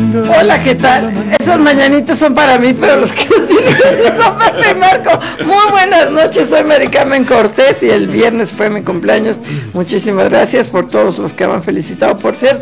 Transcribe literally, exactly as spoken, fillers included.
Hola, ¿qué tal? Esas mañanitas son para mí, pero los que no tienen son Pepe y Marco. Muy buenas noches, soy Mari Carmen Cortés y el viernes fue mi cumpleaños. Muchísimas gracias por todos los que me han felicitado, por cierto.